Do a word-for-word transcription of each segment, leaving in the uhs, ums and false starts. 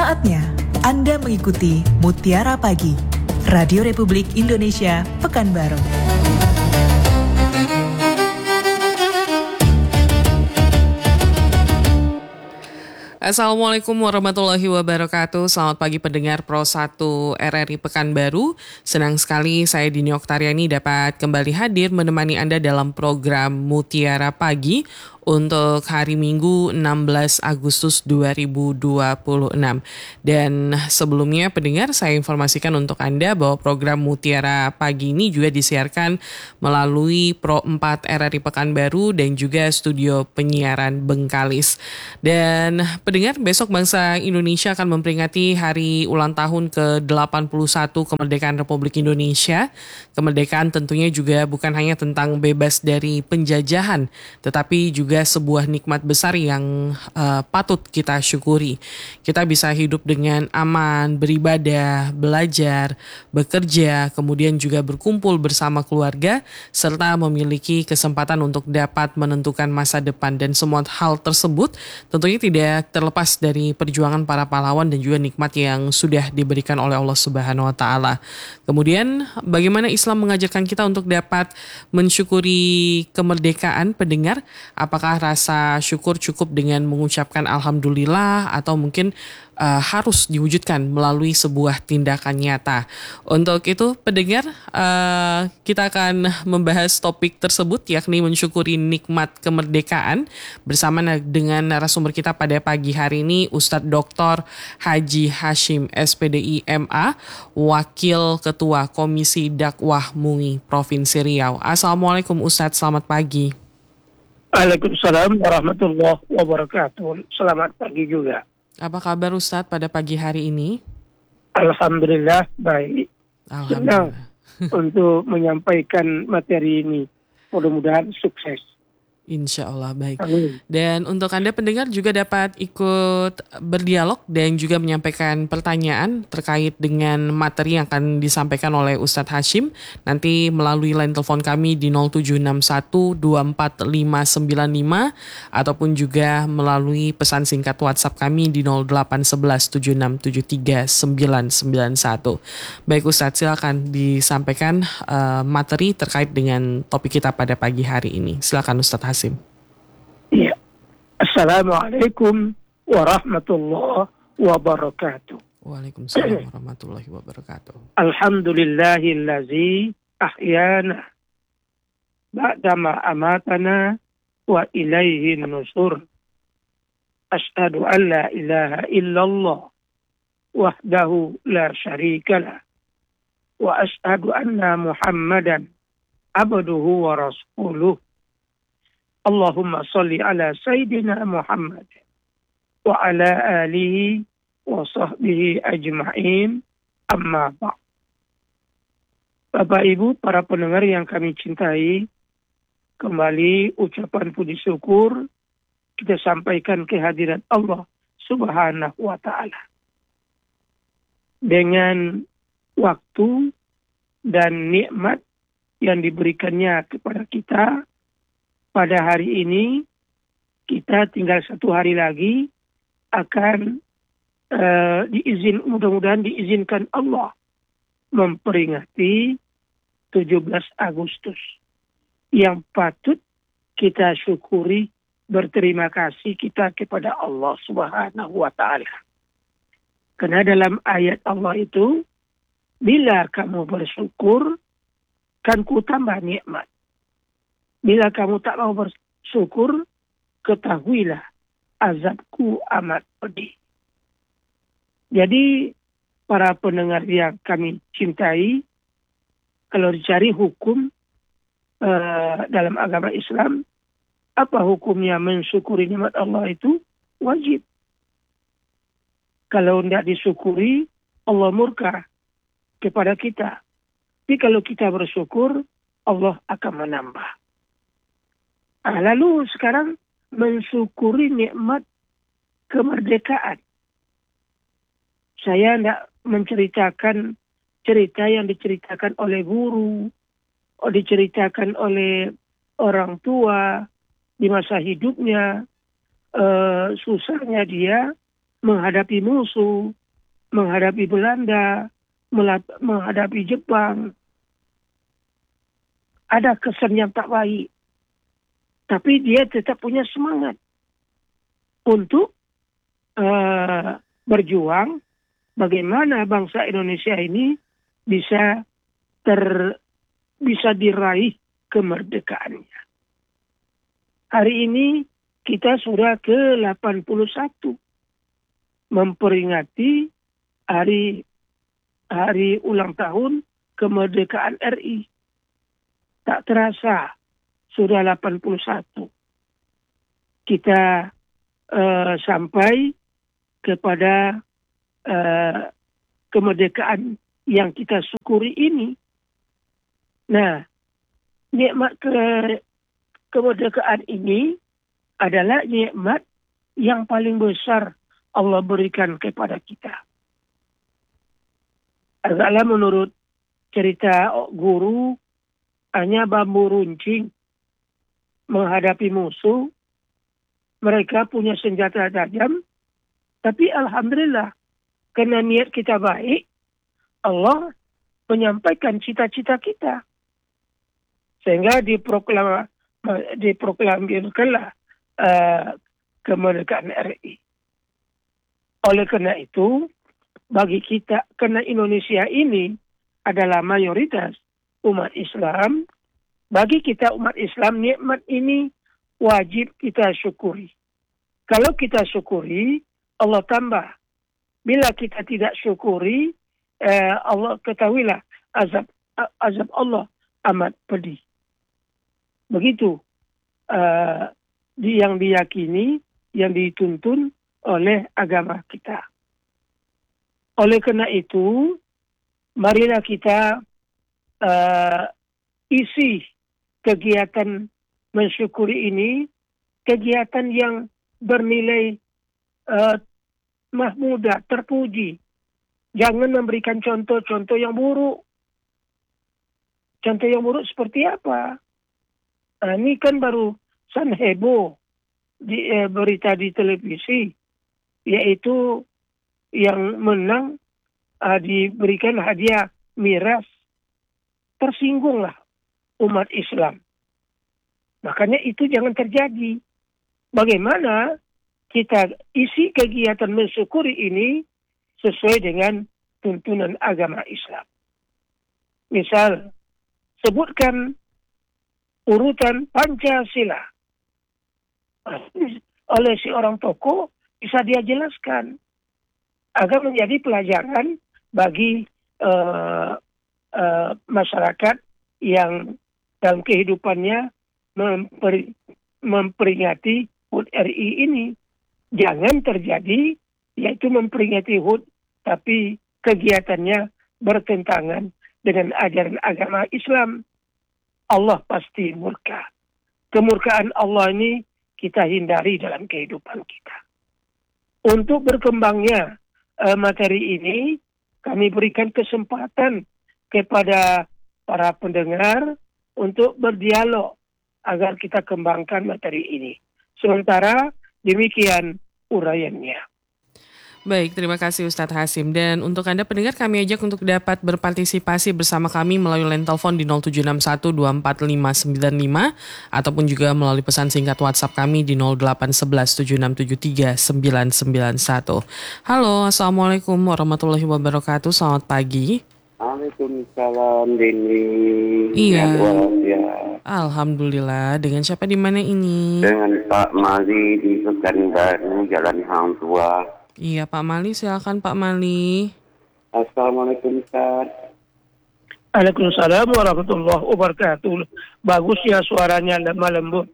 Saatnya Anda mengikuti Mutiara Pagi, Radio Republik Indonesia, Pekanbaru. Assalamualaikum warahmatullahi wabarakatuh. Selamat pagi pendengar Pro satu R R I Pekanbaru. Senang sekali saya Dini Oktariani dapat kembali hadir menemani Anda dalam program Mutiara Pagi untuk hari Minggu enam belas Agustus dua ribu dua puluh enam. Dan sebelumnya pendengar, saya informasikan untuk Anda bahwa program Mutiara Pagi ini juga disiarkan melalui Pro empat R R I Pekanbaru dan juga studio penyiaran Bengkalis. Dan pendengar, besok bangsa Indonesia akan memperingati hari ulang tahun ke delapan puluh satu kemerdekaan Republik Indonesia. Kemerdekaan tentunya juga bukan hanya tentang bebas dari penjajahan, tetapi juga sebuah nikmat besar yang uh, patut kita syukuri. Kita bisa hidup dengan aman, beribadah, belajar, bekerja, kemudian juga berkumpul bersama keluarga, serta memiliki kesempatan untuk dapat menentukan masa depan. Dan semua hal tersebut tentunya tidak terlepas dari perjuangan para pahlawan dan juga nikmat yang sudah diberikan oleh Allah Subhanahu wa Ta'ala. Kemudian bagaimana Islam mengajarkan kita untuk dapat mensyukuri kemerdekaan, pendengar? Apakah rasa syukur cukup dengan mengucapkan alhamdulillah atau mungkin uh, harus diwujudkan melalui sebuah tindakan nyata? Untuk itu pendengar, uh, kita akan membahas topik tersebut, yakni mensyukuri nikmat kemerdekaan bersama dengan narasumber kita pada pagi hari ini, Ustadz Doktor Haji Hashim S P D I M A, Wakil Ketua Komisi Dakwah M U I Provinsi Riau. Assalamualaikum Ustadz, selamat pagi. Waalaikumsalam warahmatullahi wabarakatuh. Selamat pagi juga. Apa kabar Ustadz pada pagi hari ini? Alhamdulillah baik. Alhamdulillah. Senang untuk menyampaikan materi ini. Mudah-mudahan sukses. Insya Allah baik. Amin. Dan untuk Anda pendengar juga dapat ikut berdialog dan juga menyampaikan pertanyaan terkait dengan materi yang akan disampaikan oleh Ustadz Hashim. Nanti melalui line telepon kami di nol tujuh enam satu dua empat lima sembilan lima ataupun juga melalui pesan singkat WhatsApp kami di nol delapan satu satu tujuh enam tujuh tiga sembilan sembilan satu. Baik Ustadz, silakan disampaikan uh, materi terkait dengan topik kita pada pagi hari ini. Silakan Ustadz Hashim. Ya. Assalamualaikum warahmatullahi wabarakatuh. Waalaikumsalam warahmatullahi wabarakatuh. Alhamdulillahillazi ahyana ba'dama amatana wa ilaihi nusur. Ashhadu an la ilaha illallah wahdahu la syarikalah wa ashhadu anna Muhammadan abduhu wa rasuluh. Allahumma salli ala Sayyidina Muhammad wa ala alihi wa sahbihi ajma'in, amma ba'd. Bapak Ibu, para pendengar yang kami cintai, kembali ucapan puji syukur kita sampaikan kehadirat Allah Subhanahu wa Ta'ala. Dengan waktu dan nikmat yang diberikannya kepada kita, pada hari ini kita tinggal satu hari lagi akan uh, diizin, mudah-mudahan diizinkan Allah memperingati tujuh belas Agustus yang patut kita syukuri, berterima kasih kita kepada Allah Subhanahu wa Ta'ala. Karena dalam ayat Allah itu, bila kamu bersyukur, kan ku tambah nikmat. Bila kamu tak mau bersyukur, ketahuilah azabku amat pedih. Jadi, para pendengar yang kami cintai, kalau dicari hukum uh, dalam agama Islam, apa hukumnya mensyukuri nikmat Allah itu? Wajib. Kalau tidak disyukuri, Allah murka kepada kita. Tapi kalau kita bersyukur, Allah akan menambah. Nah, lalu sekarang mensyukuri nikmat kemerdekaan. Saya tidak menceritakan cerita yang diceritakan oleh guru, atau diceritakan oleh orang tua di masa hidupnya, uh, susahnya dia menghadapi musuh, menghadapi Belanda, melap- menghadapi Jepang. Ada kesan yang tak baik. Tapi dia tetap punya semangat untuk uh, berjuang bagaimana bangsa Indonesia ini bisa ter bisa diraih kemerdekaannya. Hari ini kita sudah ke delapan puluh satu memperingati hari hari ulang tahun kemerdekaan R I. Tak terasa sudah delapan puluh satu. Kita uh, sampai kepada uh, kemerdekaan yang kita syukuri ini. Nah, nikmat ke kemerdekaan ini adalah nikmat yang paling besar Allah berikan kepada kita. Agaklah menurut cerita guru, hanya bambu runcing menghadapi musuh. Mereka punya senjata tajam, tapi alhamdulillah, karena niat kita baik, Allah menyampaikan cita-cita kita. Sehingga diproklam, diproklamirkanlah uh, kemerdekaan R I. Oleh karena itu, bagi kita, karena Indonesia ini adalah mayoritas umat Islam, bagi kita umat Islam, nikmat ini wajib kita syukuri. Kalau kita syukuri, Allah tambah. Bila kita tidak syukuri, eh, Allah ketahuilah azab azab Allah amat pedih. Begitu uh, yang diyakini, yang dituntun oleh agama kita. Oleh karena itu, marilah kita uh, isi kegiatan mensyukuri ini, kegiatan yang bernilai uh, mahmudah, terpuji. Jangan memberikan contoh-contoh yang buruk. Contoh yang buruk seperti apa? Nah, ini kan baru san heboh di eh, berita di televisi, yaitu yang menang uh, diberikan hadiah miras. Tersinggunglah umat Islam. Makanya itu jangan terjadi. Bagaimana kita isi kegiatan mensyukuri ini sesuai dengan tuntunan agama Islam. Misal, sebutkan urutan Pancasila. Oleh si orang tokoh bisa dia jelaskan agar menjadi pelajaran bagi uh, uh, masyarakat yang dalam kehidupannya memperi, memperingati H U T R I ini. Jangan terjadi yaitu memperingati H U T tapi kegiatannya bertentangan dengan ajaran agama Islam. Allah pasti murka. Kemurkaan Allah ini kita hindari dalam kehidupan kita. Untuk berkembangnya uh, materi ini, kami berikan kesempatan kepada para pendengar untuk berdialog agar kita kembangkan materi ini. Sementara demikian uraiannya. Baik, terima kasih Ustadz Hasim. Dan untuk Anda pendengar, kami ajak untuk dapat berpartisipasi bersama kami melalui line telepon di nol tujuh enam satu dua empat lima sembilan lima ataupun juga melalui pesan singkat WhatsApp kami di nol delapan satu satu tujuh enam tujuh tiga sembilan sembilan satu. Halo, Assalamualaikum warahmatullahi wabarakatuh. Selamat pagi. Waalaikumsalam, Dini. Iya. Ya. Alhamdulillah. Dengan siapa di mana ini? Dengan Pak Mali di Pekanbaru, Jalan Hang Tua. Iya, Pak Mali, silakan Pak Mali. Assalamualaikum, Ustaz. Waalaikumsalam warahmatullahi wabarakatuh. Bagus ya suaranya lemah lembut.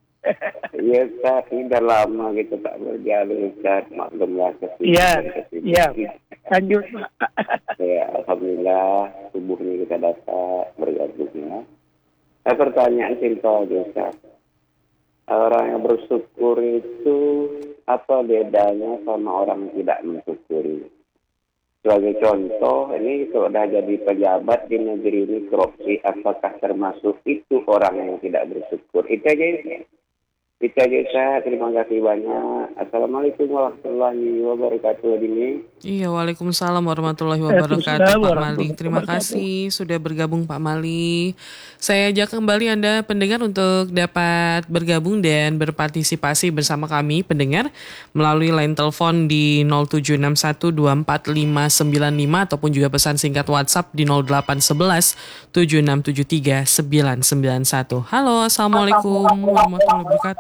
Iya, Ustaz, sudah lama gitu tak berdialog, Ustaz. Maklumlah kesini. Iya, iya. Lanjut, Pak. Ya, alhamdulillah tubuhnya kita dapat bergabungnya. Nah, pertanyaan simpel aja, Ustaz. Orang yang bersyukur itu apa bedanya sama orang yang tidak mensyukuri? Sebagai contoh, ini sudah jadi pejabat di negeri ini korupsi, apakah termasuk itu orang yang tidak bersyukur? Itu aja ya. Itu aja Ustaz, terima kasih banyak. Assalamualaikum warahmatullahi wabarakatuh. Dini. Iya, Waalaikumsalam warahmatullahi wabarakatuh Pak Mali. Terima kasih sudah bergabung Pak Mali. Saya ajak kembali Anda pendengar untuk dapat bergabung dan berpartisipasi bersama kami pendengar melalui line telepon di nol tujuh enam satu dua empat lima sembilan lima ataupun juga pesan singkat WhatsApp di nol delapan satu satu tujuh enam tujuh tiga sembilan sembilan satu. Halo, Assalamualaikum warahmatullahi wabarakatuh.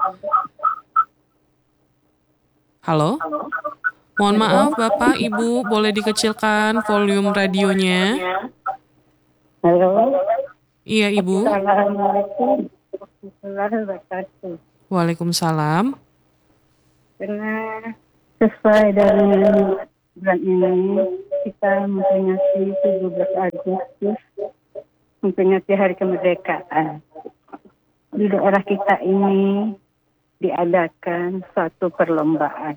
Halo. Mohon maaf Bapak, Ibu, boleh dikecilkan volume radionya? Halo. Iya, Ibu. Assalamualaikum warahmatullahi wabarakatuh. Waalaikumsalam. Karena sesuai dengan bulan ini kita memperingati tujuh belas Agustus, memperingati Hari Kemerdekaan. Di daerah kita ini diadakan suatu perlombaan.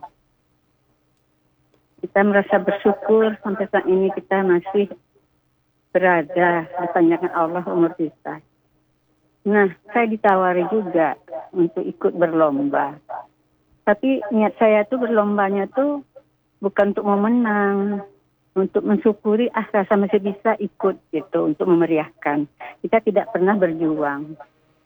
Kita merasa bersyukur sampai saat ini kita masih berada di panjangan Allah umur kita. Nah, saya ditawari juga untuk ikut berlomba. Tapi niat saya tuh berlombanya tuh bukan untuk memenang, untuk mensyukuri ah rasa masih bisa ikut gitu, untuk memeriahkan. Kita tidak pernah berjuang.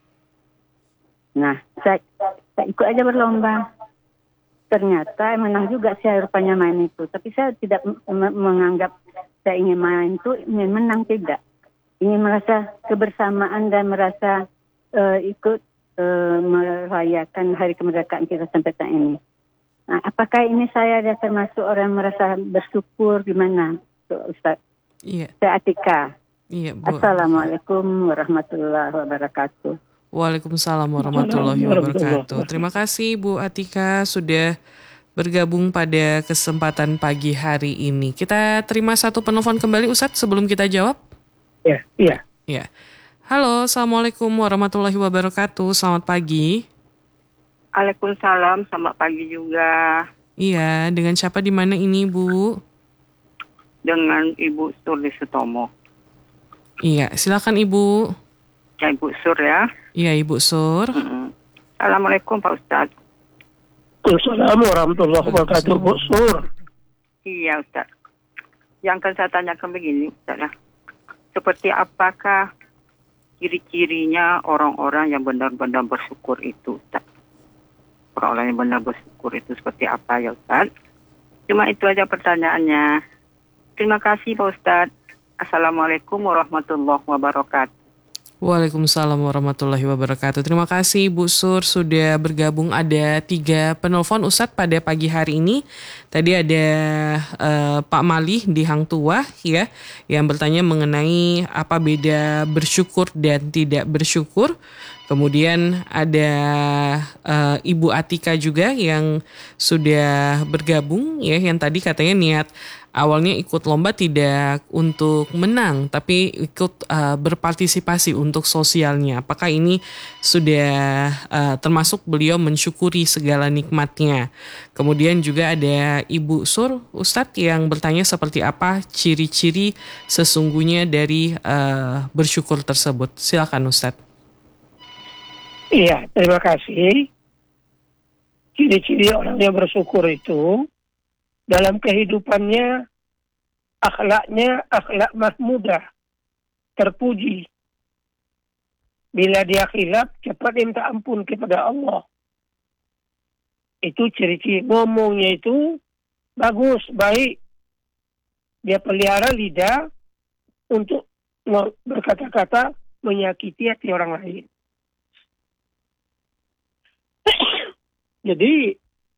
Nah, saya, saya ikut aja berlomba. Ternyata menang juga saya rupanya main itu. Tapi saya tidak m- menganggap saya ingin main itu, ingin menang, tidak. Ingin merasa kebersamaan dan merasa uh, ikut uh, merayakan Hari Kemerdekaan kita sampai saat ini. Nah, apakah ini saya ada termasuk orang yang merasa bersyukur gimana, Ustaz? Iya. Saya Atika. Iya, Bu. Assalamualaikum warahmatullahi wabarakatuh. Waalaikumsalam warahmatullahi wabarakatuh. Terima kasih Bu Atika sudah bergabung pada kesempatan pagi hari ini. Kita terima satu penelpon kembali Ustadz sebelum kita jawab. Ya, iya. Ya. Halo, Assalamualaikum warahmatullahi wabarakatuh. Selamat pagi. Waalaikumsalam, selamat pagi juga. Iya, dengan siapa di mana ini Bu? Dengan Ibu Surli Sutomo. Iya, silakan Ibu. Ya, Ibu Sur ya. Iya, Ibu Sur. Mm-hmm. Assalamualaikum Pak Ustadz. Assalamualaikum warahmatullahi wabarakatuh, Bu Sur. Iya Ustadz. Yang akan saya tanyakan begini Ustadz lah. Seperti apakah ciri-cirinya orang-orang yang benar-benar bersyukur itu Ustadz? Orang-orang yang benar bersyukur itu seperti apa ya Ustadz? Cuma itu aja pertanyaannya. Terima kasih Pak Ustadz. Assalamualaikum warahmatullahi wabarakatuh. Waalaikumsalam warahmatullahi wabarakatuh. Terima kasih Bu Sur sudah bergabung. Ada tiga penelpon Ustadz pada pagi hari ini. Tadi ada uh, Pak Mali di Hang Tuah ya, yang bertanya mengenai apa beda bersyukur dan tidak bersyukur. Kemudian ada uh, Ibu Atika juga yang sudah bergabung ya, yang tadi katanya niat awalnya ikut lomba tidak untuk menang, tapi ikut uh, berpartisipasi untuk sosialnya. Apakah ini sudah uh, termasuk beliau mensyukuri segala nikmatnya? Kemudian juga ada Ibu Sur, Ustadz, yang bertanya seperti apa ciri-ciri sesungguhnya dari uh, bersyukur tersebut. Silakan Ustadz. Iya, terima kasih. Ciri-ciri orang yang bersyukur itu dalam kehidupannya akhlaknya akhlak mahmudah, terpuji. Bila dia khilaf, cepat minta ampun kepada Allah. Itu ciri-ciri. Ngomongnya itu bagus, baik. Dia pelihara lidah untuk berkata-kata menyakiti hati orang lain. Jadi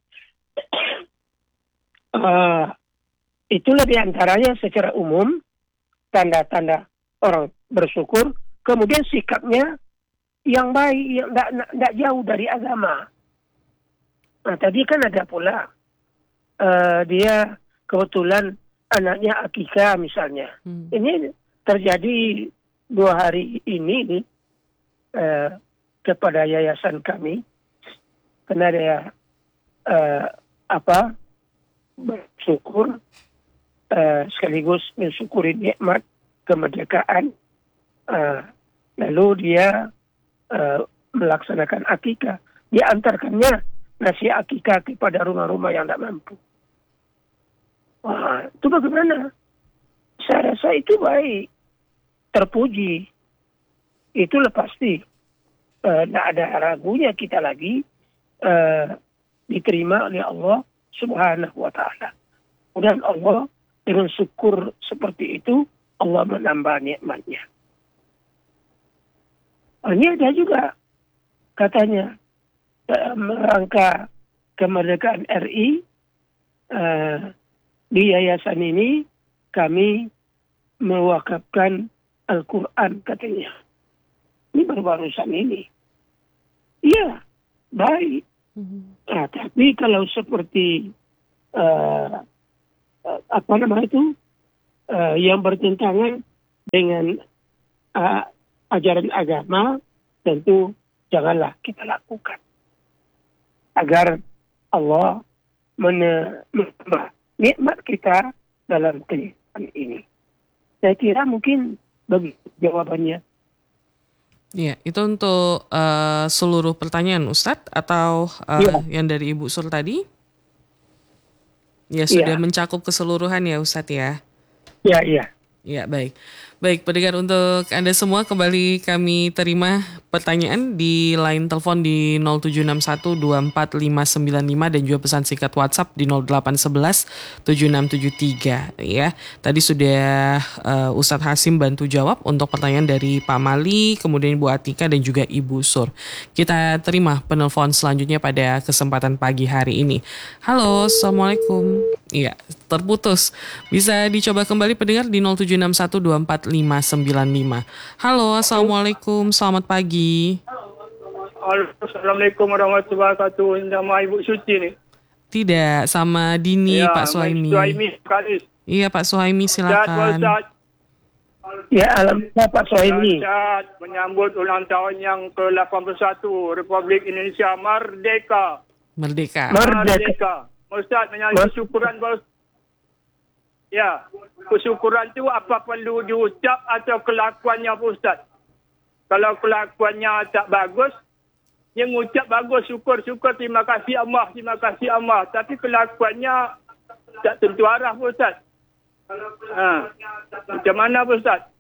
uh, itulah diantaranya secara umum tanda-tanda orang bersyukur. Kemudian sikapnya yang baik, yang tidak jauh dari agama. Nah tadi kan ada pula uh, dia kebetulan anaknya akikah misalnya. Hmm. Ini terjadi dua hari ini uh, kepada yayasan kami. Karena dia uh, apa bersyukur uh, sekaligus mensyukuri nikmat kemerdekaan, uh, lalu dia uh, melaksanakan akikah. diantarkannya nasi akikah kepada rumah-rumah yang tidak mampu. Wah, itu bagaimana? Saya rasa itu baik, terpuji. Itulah pasti. Tidak uh, ada ragunya kita lagi uh, diterima oleh Allah Subhanahu wa Ta'ala. Dan Allah dengan syukur seperti itu, Allah menambah nikmatnya. Ini ada juga katanya dalam rangka kemerdekaan R I, uh, di yayasan ini kami mewakafkan Al-Quran katanya. Ini baru-barusan ini. Iya, baik. Mm-hmm. Nah, tapi kalau seperti uh, uh, apa namanya itu uh, yang bertentangan dengan uh, ajaran agama, tentu janganlah kita lakukan. Agar Allah menambah nikmat kita dalam kehidupan ini. Saya kira mungkin bagi jawabannya. Iya, itu untuk uh, seluruh pertanyaan Ustadz atau uh, ya. yang dari Ibu Sur tadi? Ya, sudah ya. mencakup keseluruhan ya Ustadz ya? Iya, iya. Ya, baik. Baik, pendengar, untuk Anda semua kembali kami terima pertanyaan di line telepon di nol tujuh enam satu dua empat lima sembilan lima dan juga pesan singkat WhatsApp di nol delapan satu satu tujuh enam tujuh tiga ya. Tadi sudah uh, Ustadz Hasim bantu jawab untuk pertanyaan dari Pak Mali, kemudian Ibu Atika dan juga Ibu Sur. Kita terima penelpon selanjutnya pada kesempatan pagi hari ini. Halo, Assalamualaikum. Iya, terputus. Bisa dicoba kembali pendengar di nol tujuh enam satu dua empat lima sembilan lima. Halo, Assalamualaikum. Selamat pagi. Assalamualaikum warahmatullahi wabarakatuh. Nama Ibu Suci nih. Tidak, sama Dini, ya, Pak Suhaimi. Suhaimi, Kalis. Iya, Pak Suhaimi, silakan. Ya, alhamdulillah Pak Suhaimi. Menyambut ulang tahun yang ke delapan puluh satu Republik Indonesia Merdeka. Merdeka. Merdeka. Ustaz menyanyi syukuran bos. Ya, kesyukuran itu apa perlu diucap atau kelakuannya Ustaz? Kalau kelakuannya tak bagus, yang ucap bagus, syukur-syukur, terima kasih Allah, terima kasih Allah. Tapi kelakuannya tak tentu arah Ustaz. Ha. Macam mana Ustaz?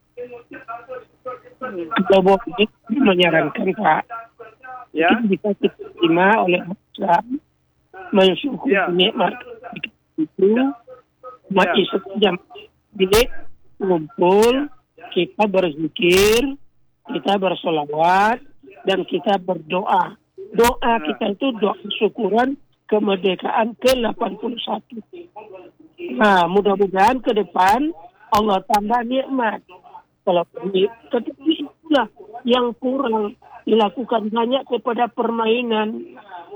Kita boleh menyarankan Pak. Ya. Kita bisa diterima oleh Islam. Mensyukuri ya. nikmat itu, umat ya. Islam jam bilik ngumpul, kita berzikir, kita bersolawat, dan kita berdoa. Doa ya. kita itu doa syukuran kemerdekaan ke delapan puluh satu. Nah, mudah-mudahan ke depan Allah tambah nikmat. Kalau ketika itulah yang kurang dilakukan banyak kepada permainan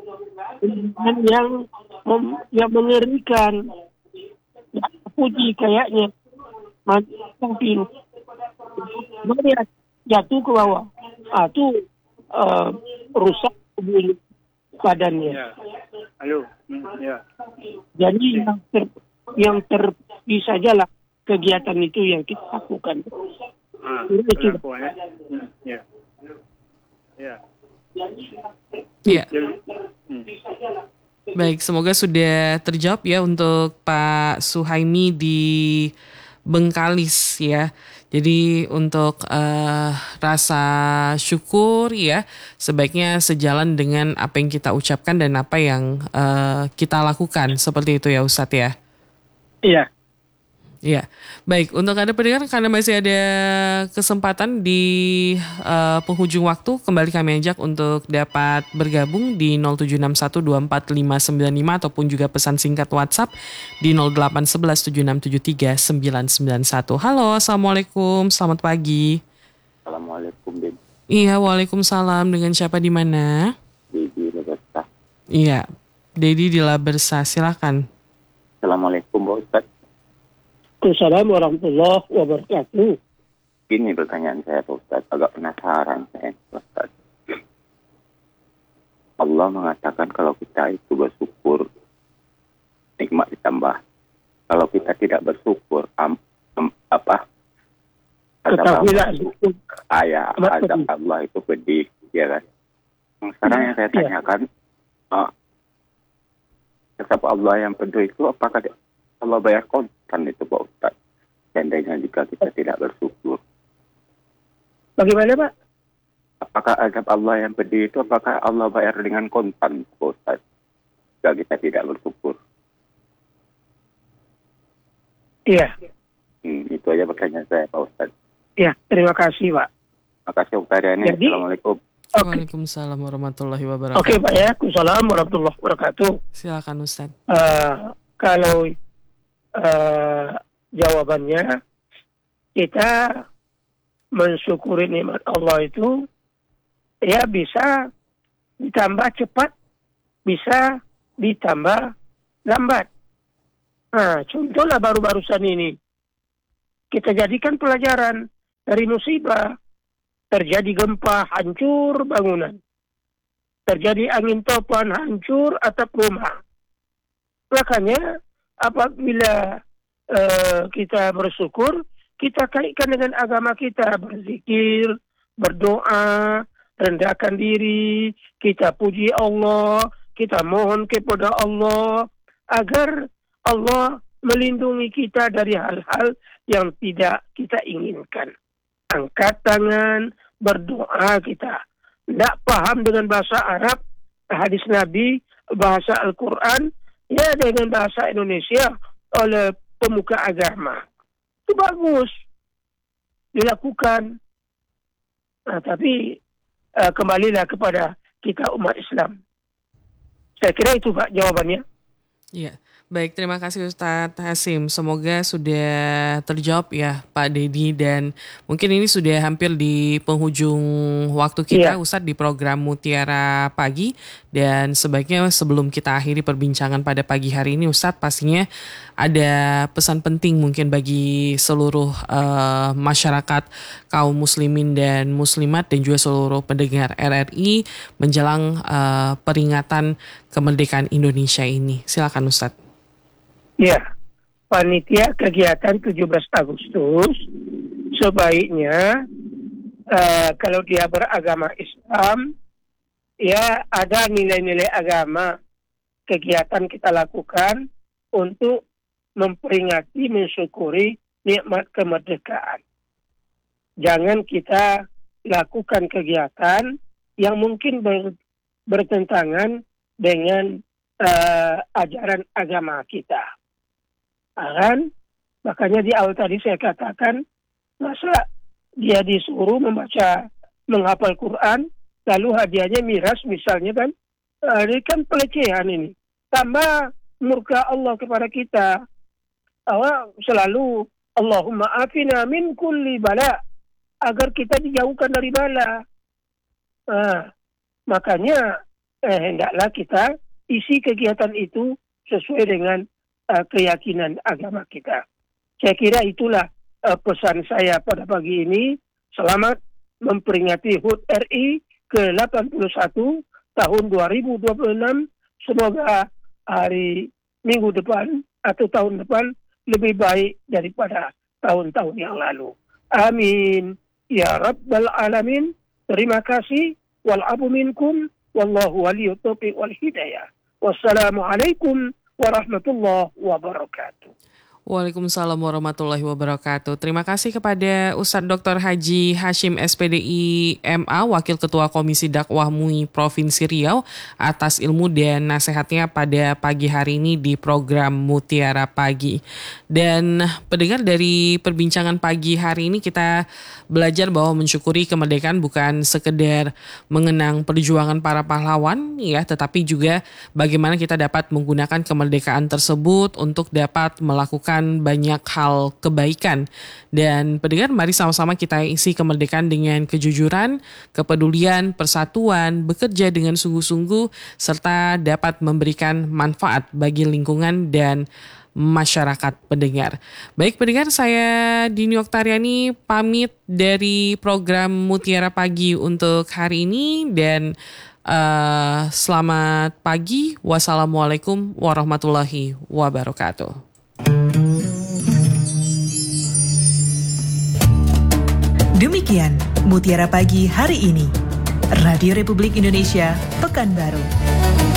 yang mem, yang mengerikan, ya, puji kayaknya, tapi melihat jatuh ke bawah, ah, itu uh, rusak tubuh badannya. Ya. Halo. Ya. Jadi yang ter, yang terpisah sajalah kegiatan itu yang kita lakukan. Ah, itu. Ya. Ya. Ya. Hmm. Baik, semoga sudah terjawab ya untuk Pak Suhaimi di Bengkalis ya. Jadi untuk uh, rasa syukur ya sebaiknya sejalan dengan apa yang kita ucapkan dan apa yang uh, kita lakukan, seperti itu ya Ustadz ya. Iya. Ya, baik. Untuk Anda pendengar, karena masih ada kesempatan di uh, penghujung waktu, kembali kami ajak untuk dapat bergabung di nol tujuh enam satu dua empat lima sembilan lima ataupun juga pesan singkat WhatsApp di nol delapan satu satu tujuh enam tujuh tiga sembilan sembilan satu. Halo, Assalamualaikum, selamat pagi. Assalamualaikum, Bin. Iya, waalaikumsalam. Dengan siapa di mana? Dedi Labersa. Iya, Dedi di Labersa, silakan. Assalamualaikum, Pak Ustaz. Assalamualaikum warahmatullahi wabarakatuh. Ini pertanyaan saya Pak Ustaz, agak penasaran saya Pak Ustaz. Allah mengatakan kalau kita itu bersyukur, nikmat ditambah. Kalau kita tidak bersyukur, am, am, apa? Ketahuilah ayat azab Allah itu pedih, ya kan? Sekarang yang saya Ya. tanyakan, uh, tetap Allah yang penuh itu apakah Allah bayar kontan itu Pak Ustaz? Seandainya jika kita tidak bersyukur. Bagaimana Pak? Apakah azab Allah yang pedih itu apakah Allah bayar dengan kontan Pak Ustaz? Jika kita tidak bersyukur. Iya. Hmm, itu aja pertanyaan saya Pak Ustaz. Ya, terima kasih Pak. Terima kasih Ustaz Riani. Jadi- Assalamualaikum. Oke. Waalaikumsalam warahmatullahi wabarakatuh. Oke Pak ya. Assalamualaikum warahmatullahi wabarakatuh. Silakan Ustaz. Eh, kalau eh, jawabannya kita mensyukuri nikmat Allah itu ya bisa ditambah cepat, bisa ditambah lambat. Nah, contohlah baru-barusan ini kita jadikan pelajaran dari musibah. Terjadi gempa, hancur bangunan. Terjadi angin topan, hancur atap rumah. Makanya apabila uh, kita bersyukur, kita kaitkan dengan agama kita, berzikir, berdoa, rendahkan diri, kita puji Allah, kita mohon kepada Allah agar Allah melindungi kita dari hal-hal yang tidak kita inginkan. Angkat tangan, berdoa kita. Tidak paham dengan bahasa Arab, hadis Nabi, bahasa Al-Quran, ya dengan bahasa Indonesia oleh pemuka agama. Itu bagus dilakukan. Nah, tapi uh, kembalilah kepada kita umat Islam. Saya kira itu Pak jawabannya. Iya, baik, terima kasih Ustadz Hasim. Semoga sudah terjawab ya Pak Dedi, dan mungkin ini sudah hampir di penghujung waktu kita Iya. Ustadz di program Mutiara Pagi, dan sebaiknya sebelum kita akhiri perbincangan pada pagi hari ini Ustadz, pastinya ada pesan penting mungkin bagi seluruh uh, masyarakat kaum muslimin dan muslimat dan juga seluruh pendengar R R I menjelang uh, peringatan kemerdekaan Indonesia ini. Silakan Ustadz. Ya, panitia kegiatan tujuh belas Agustus sebaiknya uh, kalau dia beragama Islam, ya ada nilai-nilai agama kegiatan kita lakukan untuk memperingati, mensyukuri nikmat kemerdekaan. Jangan kita lakukan kegiatan yang mungkin ber, bertentangan dengan uh, ajaran agama kita. Kan? Makanya di awal tadi saya katakan, masa dia disuruh membaca, menghafal Quran, lalu hadiahnya miras misalnya kan, uh, ini kan pelecehan ini. Tambah murka Allah kepada kita. Uh, selalu Allahumma afina min kulli bala, agar kita dijauhkan dari bala. Uh, makanya eh, hendaklah kita isi kegiatan itu sesuai dengan uh, keyakinan agama kita. Saya kira itulah uh, pesan saya pada pagi ini. Selamat memperingati H U T R I ke delapan puluh satu tahun dua ribu dua puluh enam. Semoga hari minggu depan atau tahun depan lebih baik daripada tahun-tahun yang lalu. Amin. Ya Rabbal Alamin. Terima kasih. Wal'afu minkum. Wallahu waliyut taufiq wal hidayah. Wassalamualaikum warahmatullahi wabarakatuh. Waalaikumsalam warahmatullahi wabarakatuh. Terima kasih kepada Ustadz Doktor Haji Hashim S P D I M A, Wakil Ketua Komisi Dakwah M U I Provinsi Riau, atas ilmu dan nasihatnya pada pagi hari ini di program Mutiara Pagi. Dan pendengar, dari perbincangan pagi hari ini kita belajar bahwa mensyukuri kemerdekaan bukan sekedar mengenang perjuangan para pahlawan ya, tetapi juga bagaimana kita dapat menggunakan kemerdekaan tersebut untuk dapat melakukan banyak hal kebaikan. Dan pendengar, mari sama-sama kita isi kemerdekaan dengan kejujuran, kepedulian, persatuan, bekerja dengan sungguh-sungguh, serta dapat memberikan manfaat bagi lingkungan dan masyarakat pendengar. Baik pendengar, saya Dini Oktariani pamit dari program Mutiara Pagi untuk hari ini, dan uh, selamat pagi. Wassalamualaikum warahmatullahi wabarakatuh. Demikian Mutiara Pagi hari ini. Radio Republik Indonesia, Pekanbaru.